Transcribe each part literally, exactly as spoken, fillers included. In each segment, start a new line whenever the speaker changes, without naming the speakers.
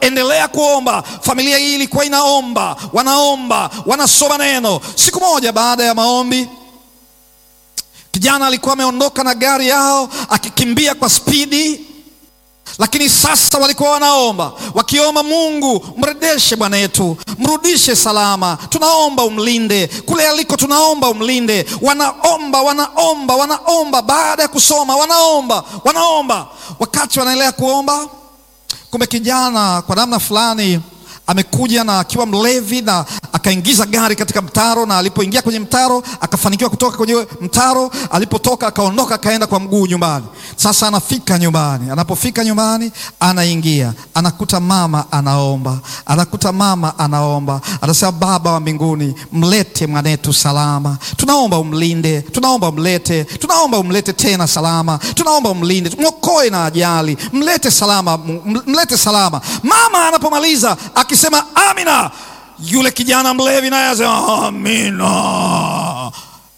endelea kuomba. Familia hii ilikuwa inaomba, wanaomba, wanasoma neno. Siku moja baada ya maombi, kijana alikuwa ameondoka na gari yao akikimbia kwa spidi, lakini sasa walikuwa wanaomba, wakiomba, Mungu mrejeshe bwana yetu, mrudishe salama, tunaomba umlinde kule aliko, tunaomba umlinde. Wanaomba, wanaomba, wanaomba. Baada ya kusoma wanaomba, wanaomba. Wakati wanaendelea kuomba, kumbe kijana kwa namna fulani amekuja na akiwa mlevi na akaingiza gari katika mtaro, na alipoingia kwenye mtaro akafanikiwa kutoka kwenye mtaro. Alipotoka akaondoka akaenda kwa mguu nyumbani. Sasa anafika nyumbani, anapofika nyumbani anaingia, anakuta mama anaomba, anakuta mama anaomba. Anasema, Baba wa mbinguni, mlete mwanetu salama, tunaomba umlinde, tunaomba umlete, tunaomba umlete tena salama, tunaomba umlinde, mwokoe na ajali, mlete salama, mlete salama. Mama anapomaliza akisema amina, yule kijana mlevi naye anasema amina.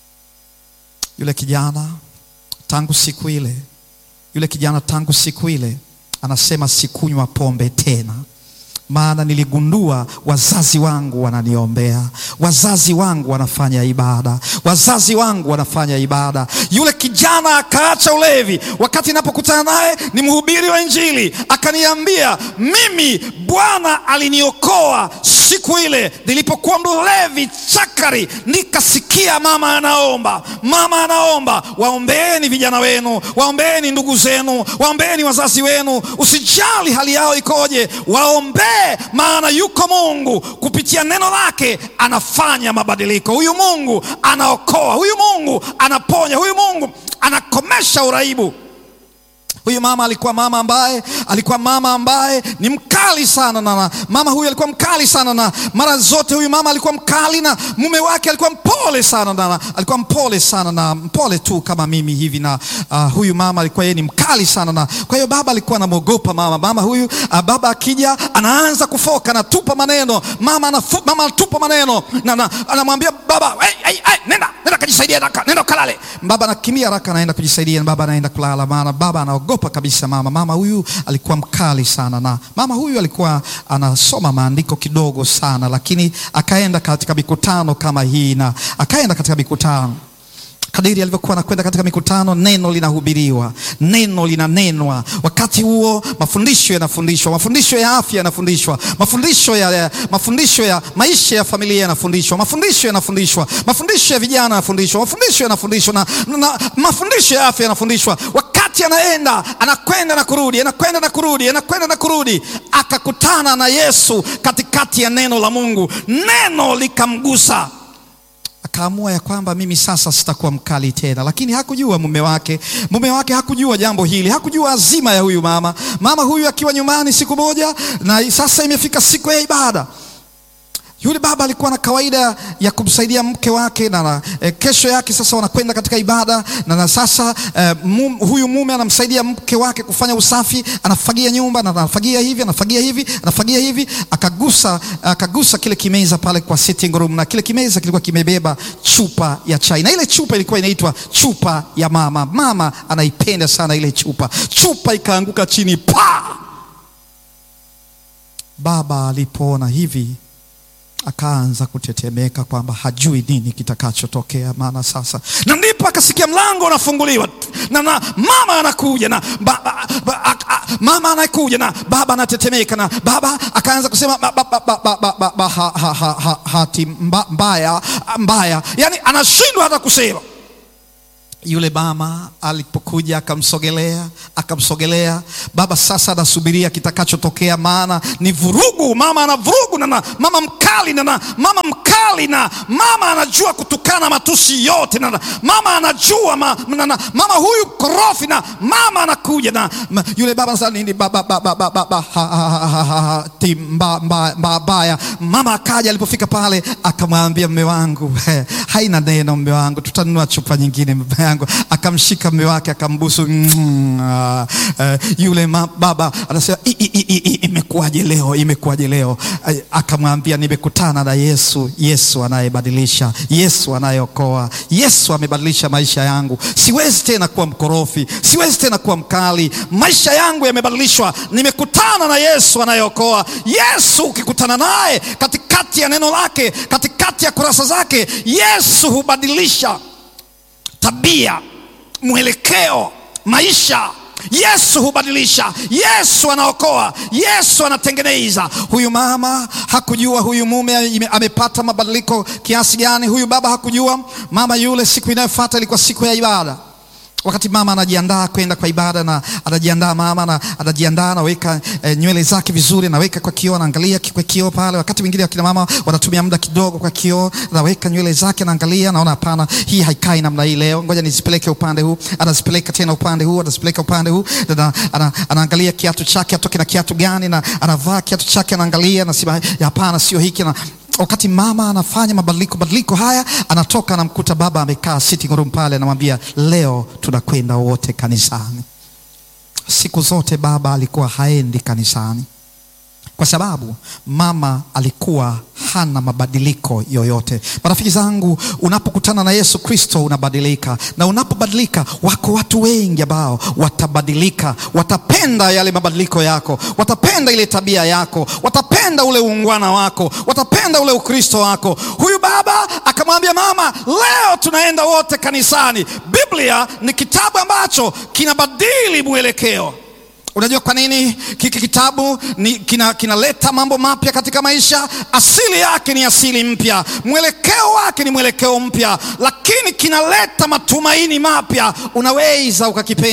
Yule kijana tangu siku ile, yule kijana tangu siku ile anasema, sikunywa pombe tena, maana niligundua wazazi wangu wananiombea, wazazi wangu wanafanya ibada, wazazi wangu wanafanya ibada. Yule kijana akaacha ulevi. Wakati ninapokutana naye, ni mhubiri wa Injili, akaniambia, mimi Bwana aliniokoa siku ile nilipokuwa mlevi chakari, nikasikia mama anaomba, mama anaomba. Waombeeni vijana wenu, waombeeni ndugu zenu, waombeeni wazazi wenu, usijali hali yao ikoje, waombe, maana yuko Mungu kupitia neno lake anafanya mabadiliko. Huyu Mungu anaokoa, huyu Mungu anaponya, huyu Mungu anakomesha uraibu. Huyu mama alikuwa mama ambaye alikuwa mama ambaye ni mkali sana, na mama huyu alikuwa mkali sana, na mara zote huyu mama alikuwa mkali, na mume wake alikuwa mpole sana, na alikuwa mpole sana, na mpole tu kama mimi hivi. Na uh, huyu mama alikuwa yeye ni mkali sana, na kwa hiyo baba alikuwa anamogopa mama. Mama huyu uh, baba akija anaanza kufoka, anatupa maneno. Mama anafu, mama anatupa maneno, na, na anamwambia baba, hey, hey, hey, nenda nenda kujisaidia haraka, nenda kalale. Baba anakimbia haraka, anaenda kujisaidia, na baba anaenda kulala, maana baba anaogopa kabisa mama. Mama huyu alikuwa mkali sana, na mama huyu alikuwa anasoma maandiko kidogo sana, lakini akaenda katika mikutano kama hii, na akaenda katika mikutano. Kadiri alivyokuwa anakwenda katika mikutano, neno linahubiriwa, neno linanenwa. Wakati huo mafundisho yanafundishwa, mafundisho ya afya yanafundishwa, mafundisho ya mafundisho ya maisha ya familia yanafundishwa, mafundisho yanafundishwa, mafundisho ya vijana yanafundishwa, mafundisho yanafundishwa, na, na mafundisho ya afya yanafundishwa. Wakati anaenda, anakwenda na kurudi, anakwenda na kurudi, anakwenda na kurudi, akakutana na Yesu katikati ya neno la Mungu. Neno likamgusa, akaamua ya kwamba mimi sasa sitakuwa mkali tena. Lakini hakujua mume wake, mume wake hakujua jambo hili, hakujua azima ya huyu mama. Mama huyu akiwa nyumbani siku moja, na sasa imefika siku ya ibada. Yule baba alikuwa na kawaida ya kumsaidia mke wake, na, na e, kesho yake sasa wanakwenda katika ibada, na, na sasa e, mum, huyu mume anamsaidia mke wake kufanya usafi, anafagia nyumba, na anafagia hivi, anafagia hivi, anafagia hivi. Akagusa akagusa kile kimeza pale kwa sitting room, na kile kimeza kilikuwa kimebeba chupa ya chai, na ile chupa ilikuwa inaitwa chupa ya mama. Mama anaipenda sana ile chupa. Chupa ikaanguka chini, pa! Baba alipoona hivi akaanza kutetemeka kwamba hajui nini kitakachotokea, maana sasa. Na ndipo akasikia mlango unafunguliwa, na, na mama anakuja, na ba, ba, ba, a, a, mama anakuja, na baba anatetemeka, na baba akaanza kusema ba, ba, ba, ba, ba, ba, ba, ha, ha, ha, ha, hati mba, mbaya mbaya, yani anashindwa hata kusema. Yule mama alipokuja akamsogelea, akamsogelea baba. Sasa anasubiria kitakachotokea, maana ni vurugu. Mama ana vurugu, na, na mama mkali, na, na mama mkali, na mama anajua kutukana matusi yote, na, na mama anajua ma, na, na mama huyu korofi, na mama anakuja, na ma, yule baba sasa nini baba baba baba timba mbaya mbaya. Mama akaja, alipofika pale akamwambia mume wangu, haina neno mume wangu, tutanunua chupa nyingine. yangu. Akamshika mume wake akambusu. Mm, uh, uh, yule ma, baba anasema imekuwaje leo, imekuwaje leo? Uh, akamwambia nimekutana na Yesu, Yesu anayebadilisha, Yesu anayeokoa, Yesu amebadilisha maisha yangu. Siwezi tena kuwa mkorofi, siwezi tena kuwa mkali. Maisha yangu yamebadilishwa, nimekutana na Yesu anayeokoa. Yesu ukikutana naye katikati ya neno lake, katikati ya kurasa zake, Yesu hubadilisha tabia, mwelekeo, maisha. Yesu hubadilisha, Yesu anaokoa, Yesu anatengeneza. Huyu mama hakujua huyu mume amepata mabadiliko kiasi gani. Huyu baba hakujua. Mama yule, siku inayofuata ilikuwa siku ya ibada. Wakati mama anajiandaa kwenda kwa ibada, na anajiandaa mama na anajiandaa anaweka e, nywele zake vizuri, anaweka kwa kioo, anaangalia kwa kioo pale. Wakati mwingine akina mama wanatumia muda kidogo kwa kioo, anaweka nywele zake, anaangalia, naona hapana, hii haikai namna hii leo, ngoja nizipeleke upande huu. Anazipeleka tena upande huu, anazipeleka upande huu. Na ana, anaangalia kiatu chake, atoke na kiatu gani, na anavaa kiatu chake, anaangalia, anasema hapana, sio hiki. Na wakati mama anafanya mabadiliko badiliko haya, anatoka anamkuta baba amekaa sitting room pale, anamwambia leo tunakwenda wote kanisani. Siku zote baba alikuwa haendi kanisani kwa sababu mama alikuwa hana mabadiliko yoyote. Marafiki zangu, unapokutana na Yesu Kristo unabadilika, na unapobadilika, wako watu wengi ambao watabadilika, watapenda yale mabadiliko yako, watapenda ile tabia yako, watapenda ule uungwana wako, watapenda ule Ukristo wako. Huyu baba akamwambia mama, leo tunaenda wote kanisani. Biblia ni kitabu ambacho kinabadili mwelekeo. Unajua kwa nini kiki kitabu ni kina kinaleta mambo mapya katika maisha? Asili yake ni asili mpya, mwelekeo wake ni mwelekeo mpya, lakini kinaleta matumaini mapya. Unaweza ukakipenda